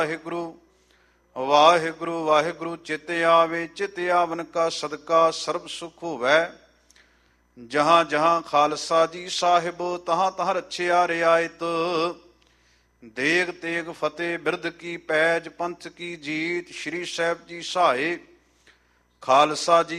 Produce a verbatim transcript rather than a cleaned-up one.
ਵਾਹਿਗੁਰੂ ਵਾਹਿਗੁਰੂ ਵਾਹਿਗੁਰੂ। ਚਿਤ ਆਵੇ ਚਿਤ ਆਵਨ ਕਾ ਸਦਕਾ ਸਰਬ ਸੁਖ ਹੋਵੈ। ਜਹਾਂ ਜਹਾਂ ਖਾਲਸਾ ਜੀ ਸਾਹਿਬ ਤਹਾਂ ਤਹਾਂ ਰਛਿਆ ਰਿਆਇਤ। ਦੇਗ ਤੇਗ ਫਤਿਹ ਬਿਰਧ ਕੀ ਪੈਜ ਪੰਥ ਕੀ ਜੀਤ। ਸ਼੍ਰੀ ਸਾਹਿਬ ਜੀ ਸਹਾਏ ਖਾਲਸਾ ਜੀ